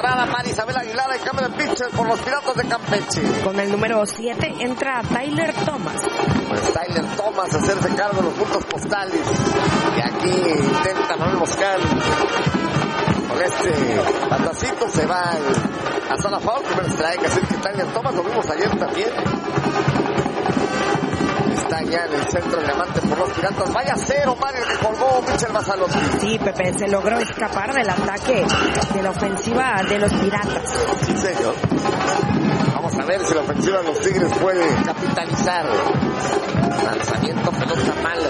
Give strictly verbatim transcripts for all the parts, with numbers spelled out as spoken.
entrada para Isabel Aguilar en cambio de pitcher por los Piratas de Campeche. Con el número siete entra Tyler Thomas. Pues Tyler Thomas hacerse cargo de los puntos postales. Y aquí intenta Manuel Moscán. Con este patacito se va al, a zona foul, primer strike, así que Tyler Thomas lo vimos ayer también. Está ya en el centro del diamante por los Piratas. Vaya cero, Mario, que colgó Michel Basalowski. Sí, Pepe, se logró escapar del ataque de la ofensiva de los Piratas. Sí, señor. Vamos a ver si la ofensiva de los Tigres puede capitalizar. Lanzamiento, pelota mala.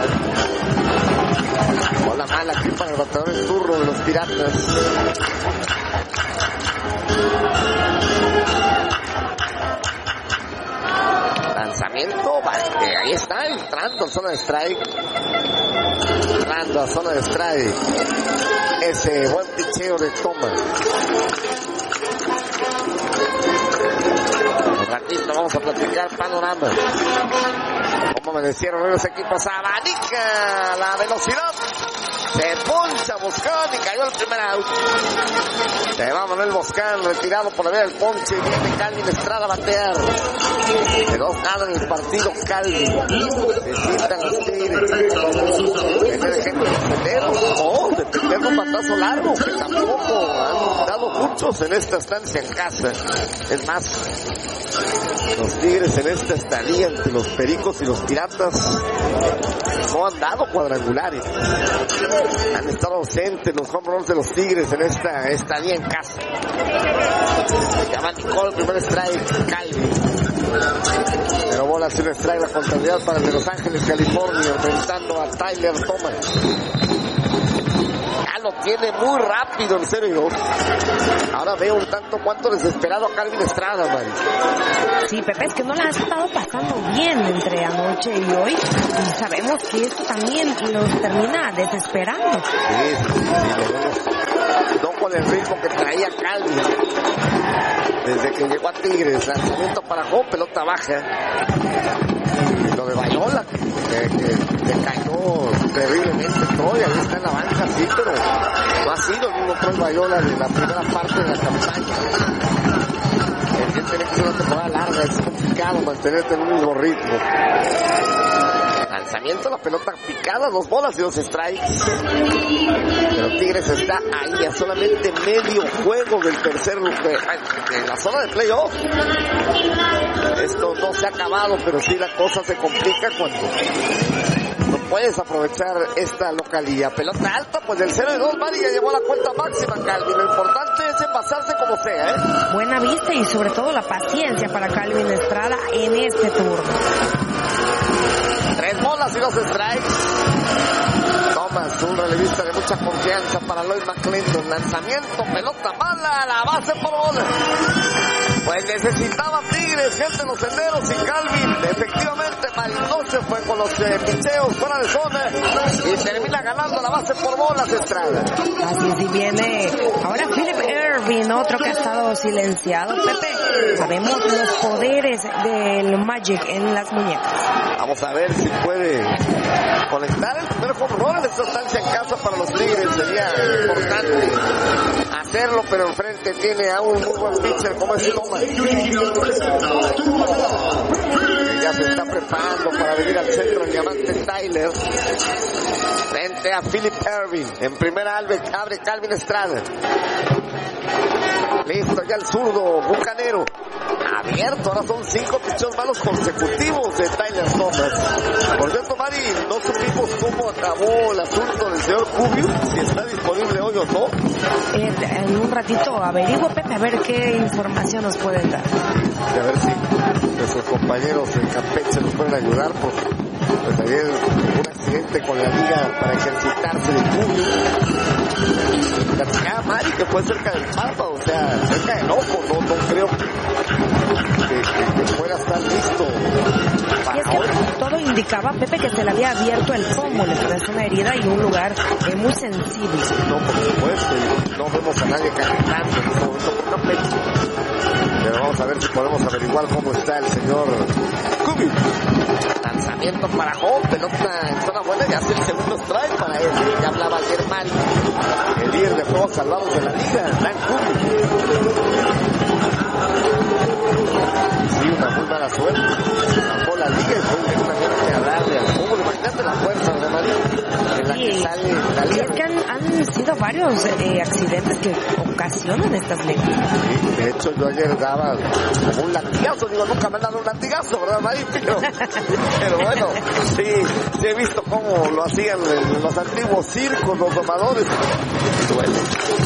Bola mala aquí para el bateador en turno de los Piratas. Lanzamiento, vale, ahí está, entrando a zona de strike. Entrando a zona de strike. Ese buen picheo de Thomas. Un ratito vamos a platicar panorama. Cómo amanecieron los equipos. Abanica la velocidad. Se poncha Boscán y cayó el primer out. Se va Manuel Boscán, retirado por la vía del ponche. Viene Calvin Estrada a batear. Quedó nada en el partido Calvin. Necesitan los Tigres. Debe de gente defender. No, defender un batazo largo, que tampoco han dado muchos en esta estancia en casa. Es más, los Tigres en esta estadía entre los Pericos y los Piratas no han dado cuadrangulares. Han estado ausentes los home runs de los Tigres en esta estadía en casa. Ya va Nicole, primer strike, Calvin. Pero bola sin strike, la contabilidad para el de Los Ángeles, California, enfrentando a Tyler Thomas. Ya lo tiene muy rápido en cero y dos. Ahora veo un tanto cuanto desesperado a Calvin Estrada, man. Sí, Pepe, es que no la ha estado pasando bien entre anoche y hoy. Y sabemos que esto también los termina desesperando. Sí, sí, sí, lo vemos. No con el ritmo que traía Calvin desde que llegó a Tigres. Lanzamiento para home, pelota baja. Y lo de Bayola, que, que, que, que cayó terriblemente Troy, ahí está en la banca, sí, pero no ha sido el mismo Troy Bayola de la primera parte de la campaña. El que tiene que ser una temporada larga, es complicado mantenerte en un mismo ritmo. Lanzamiento, la pelota picada, dos bolas y dos strikes. Pero Tigres está ahí a solamente medio juego del tercer lugar, en la zona de playoff. Esto no se ha acabado, pero sí la cosa se complica cuando no puedes aprovechar esta localía. Pelota alta, pues del cero y dos, Mari ya llevó la cuenta máxima, Calvin. Lo importante es envasarse como sea, ¿eh? Buena vista y sobre todo la paciencia para Calvin Estrada en este turno. Tres bolas y dos strikes. Thomas, un relevista de mucha confianza para Lloyd McClendon. Lanzamiento, pelota mala, la base por bola. Pues necesitaba Tigres, gente en los senderos y Calvin. Efectivamente, Marinoche fue con los eh, picheos fuera de zona y termina ganando la base por bolas Estrada. Así si viene ahora Philip Ervin, otro que ha estado silenciado. Pepe, sabemos los poderes del Magic en las muñecas. Vamos a ver si puede conectar el primer home run en esta estancia en casa para los Tigres. Sería importante hacerlo, pero enfrente tiene a un muy buen pitcher como es Thomas. Ya se está preparando para venir al centro el diamante Tyler. Frente a Philip Ervin. En primera abre Calvin Estrada. Listo, ya el zurdo, bucanero. Abierto, ahora son cinco pichos malos consecutivos de Tyler Thomas. Por cierto, Mari, no supimos cómo acabó el asunto del señor Cubio, si está disponible hoy o no. Eh, en un ratito averiguo, Pepe, a ver qué información nos pueden dar. Y a ver si nuestros compañeros en Campeche nos pueden ayudar, porque pues ayer un accidente con la liga para ejercitarse de Cubio. La Mari, que fue cerca del Papa, o sea, cerca del ojo, no, no creo que, que, que pueda estar listo para y es que hoy. Todo indicaba, Pepe, que se le había abierto el pómulo, que es una herida y un lugar eh, muy sensible. No, por supuesto, y no vemos a nadie calentando en este momento por Campeche. Pero vamos a ver si podemos averiguar cómo está el señor Cubio. Lanzamiento para Home, pelota en zona buena y hace el segundo strike para él. Ya hablaba ayer mal. El líder de juegos salvados de la liga, Dan Kubrick. Sí, una muy mala suerte. Bajó la liga y fue una gente a darle al fútbol. Imagínate la fuerza de María en la Sí, que sale la y liga. es que han, han sido varios eh, accidentes que ocasionan estas ligas. Sí, de hecho yo ayer daba como un latigazo, digo, nunca me han dado un latigazo, ¿verdad, María? Pero, pero bueno, sí, sí he visto cómo lo hacían en los antiguos circos, los domadores. Duele.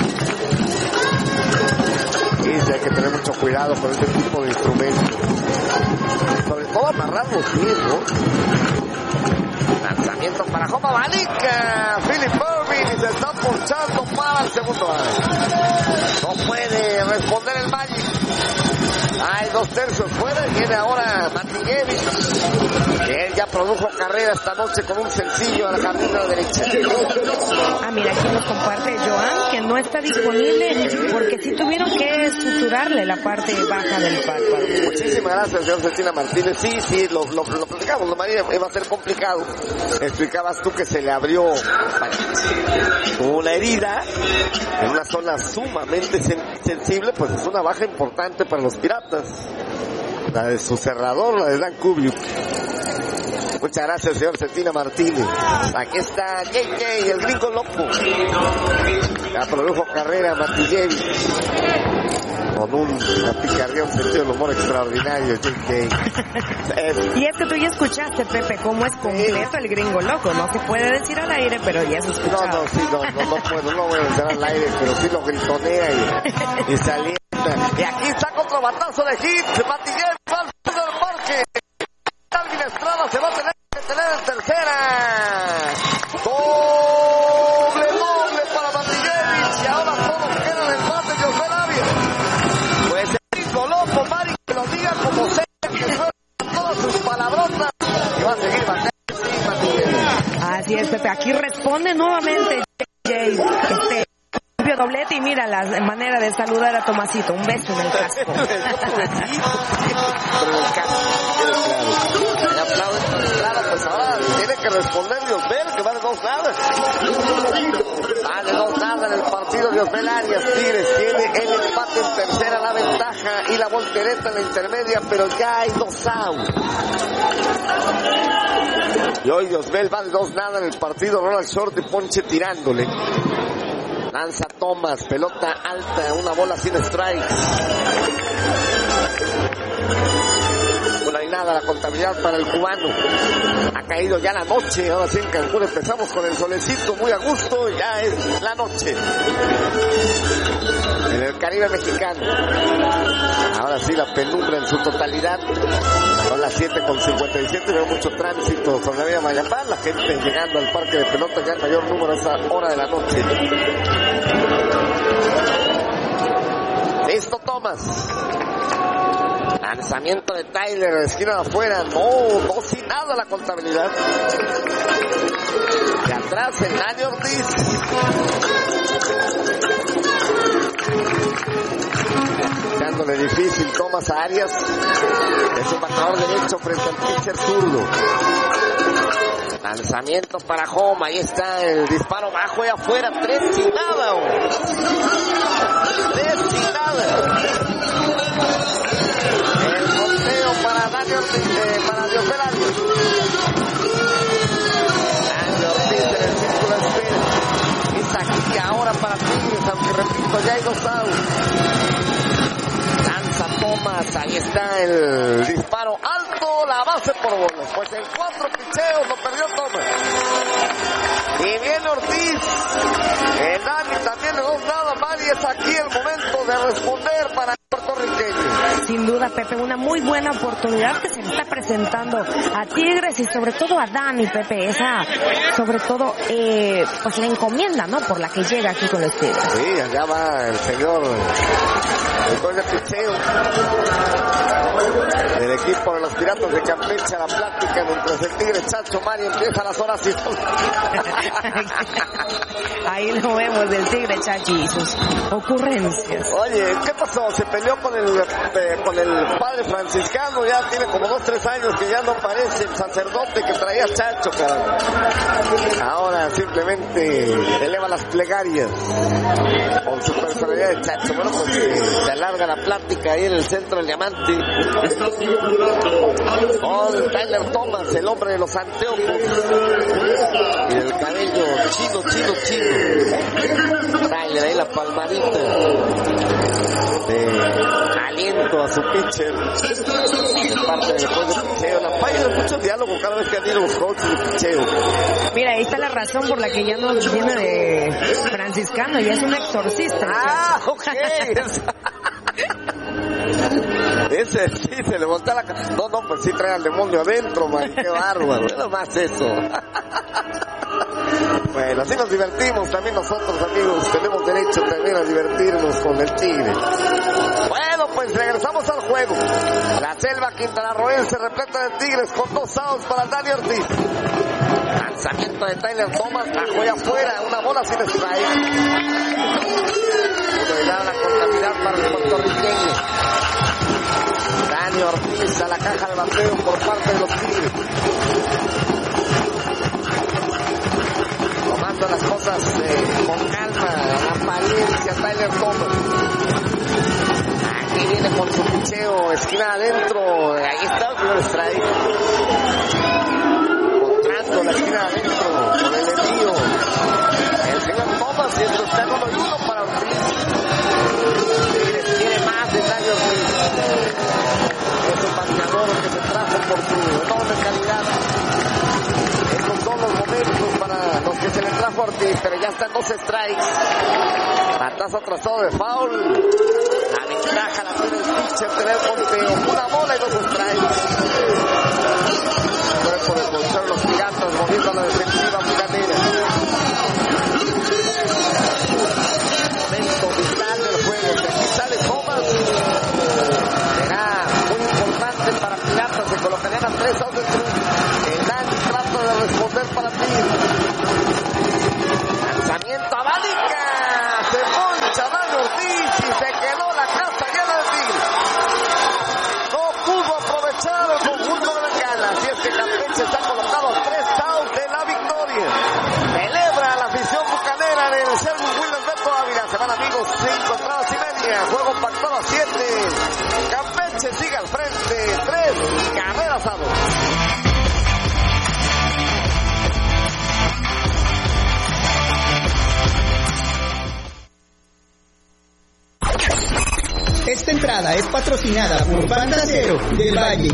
Sí, sí, hay que tener mucho cuidado con este tipo de instrumentos. Sobre todo amarrar los pies, ¿no? Lanzamiento para Joma Banica. Philip Irving se está ponchando para el segundo out. No puede responder el Magic. Hay dos tercios fuera y viene ahora Martínez. Él ya produjo carrera esta noche con un sencillo a la camina derecha. Ah, mira, aquí nos comparte Joan, que no está disponible porque sí tuvieron que suturarle la parte baja del párpado. Muchísimas gracias, señor Cecina Martínez. Sí, sí, lo, lo, lo platicamos, lo María, iba a ser complicado. Explicabas tú que se le abrió una herida en una zona sumamente sen sensible, pues es una baja importante para los Piratas. La de su cerrador, la de Dan Kubrick. Muchas gracias, señor Cecina Martínez. Aquí está J K, el gringo loco. Ya produjo carrera Martínez. Con un, una picardía, un sentido del humor extraordinario, J K. Es, y es que tú ya escuchaste, Pepe, cómo es completo el gringo loco. No se puede decir al aire, pero ya se escuchado. No, no, sí, no, no, no puedo, no voy a decir al aire, pero sí lo gritonea y, y salienta. Y aquí saca otro batazo de hit. Martínez va al fondo del parque. Alvin Estrada se va a tener que tener en tercera. Doble, doble para Martínez. Y ahora todos quedan en empate de José Lavia. Pues el gringo loco, Mari, que lo diga como sea, que suena todas sus palabrotas. Y va a seguir batiendo Martínez. Así es, Pepe. Aquí responde nuevamente Jay. Este, doblete y mira la manera de saludar a Tomasito. Un beso en el casco. Pero en el casco, quede claro. Le aplauden por entrada, pues ahora tiene que responder Diosbel, que va de dos nada. Va de dos nada en el partido Diosbel Arias. Tigres tiene el empate en tercera, la ventaja y la voltereta en la intermedia, pero ya hay dos outs. Y hoy Diosbel va de dos nada en el partido. Ronald Short y Ponche tirándole. Lanza Thomas, pelota alta, una bola sin strikes. Una y nada la contabilidad para el cubano. Ha caído ya la noche, ahora sí en Cancún empezamos con el solecito muy a gusto, ya es la noche. En el Caribe mexicano. Ahora sí la penumbra en su totalidad. Son las siete con cincuenta y siete, veo mucho tránsito sobre la vía Mayapán, la gente llegando al parque de pelota ya en mayor número a esta hora de la noche. Listo, Thomas. Lanzamiento de Tyler, esquina de afuera. No, no sin nada la contabilidad. De atrás el Dani Ortiz. Dándole difícil Thomas a Arias. Es un bateador derecho frente al pitcher zurdo. Lanzamiento para Home, ahí está el disparo bajo y afuera, tres sin nada. Oh. Tres sin nada. El conteo para Dani Ortiz, eh, para Diosbel Arias. Dani Ortiz en el círculo de espera. Es aquí ahora para Tigres, aunque repito, ya hay dos outs. Lanza Thomas, ahí está el disparo alto, la base por bolas. Pues en cuatro picheos lo perdió Thomas. Y viene Ortiz. El Dani también le dos nada más y es aquí el momento de responder para el puertorriqueño. Sin duda, Pepe, una muy buena oportunidad que se le está presentando a Tigres y sobre todo a Dani, Pepe. Esa, sobre todo, eh, pues la encomienda, ¿no? Por la que llega aquí con los Tigres. Sí, allá va el señor, el gol de picheo del equipo de los Piratas de Campeche, a la plática mientras el Tigre Chacho Mari empieza las horas y todo. Ahí lo vemos del Tigre Chachi y sus ocurrencias. Oye, ¿qué pasó? ¿Se peleó con el eh, con el padre franciscano, ya tiene como dos, tres años que ya no parece el sacerdote que traía Chacho, cabrón. Ahora simplemente eleva las plegarias con su personalidad de Chacho. Bueno, pues eh, se alarga la plática ahí en el centro del diamante con Tyler Thomas, el hombre de los anteojos y el cabello chino, chino, chino. Tyler ahí la palmadita de aliento a su pitcher de parte del juego de picheo. La falla de mucho diálogo cada vez que han ido los coaches de picheo. Mira, ahí está la razón por la que ya no viene de franciscano, ya es un exorcista. Ah, ok. Ese sí, se le voltea la cara. No, no, pues sí trae al demonio adentro, man. Qué bárbaro. Es más eso. Bueno, así nos divertimos también nosotros, amigos. Tenemos derecho también a divertirnos con el Tigre. Bueno, pues regresamos al juego. La selva quintanarroense repleta de Tigres con dos outs para Dani Ortiz. Lanzamiento de Tyler Thomas, trajo allá afuera, una bola sin strike. Uno de la contabilidad para el puertorriqueño. Dani Ortiz a la caja de bateo por parte de los Tigres. Tomando las cosas eh, con calma, la paciencia Tyler Thomas. Aquí viene con su picheo, esquina adentro, ahí está el primer strike. Encontrando la esquina adentro, con el envío. El señor Thomas, y esto está como el uno para Ortiz. Tigres quiere más de Dani Ortiz. Es un bateador que se trajo por su enorme calidad. Estos son los momentos para los que se le trajo a Ortiz, pero ya están dos strikes. Batazo atrasado de foul. La ventaja la tiene el pitcher, tener conteo. Una bola y dos strikes. Por el control los Piratas moviendo a la defensiva bucanera. Momento vital del juego. Si aquí sale Thomas, será muy importante para Piratas. Se colocarían a tres outs de cruz. El Dani trata de responder para ti. Lanzamiento a Bálica. Se poncha Dani Ortiz y se quedó la casa llena de Tigres. No pudo aprovechar el conjunto de Bengala. Así es que Campeche está colocado a tres outs de la victoria. Celebra la afición bucanera en el Sherwin Williams Beto Ávila. Se van, amigos, cinco entradas y media. Juego pactado a siete. Campeche sigue al frente. Tres carreras a dos. Esta entrada es patrocinada por Banda Cero del Valle.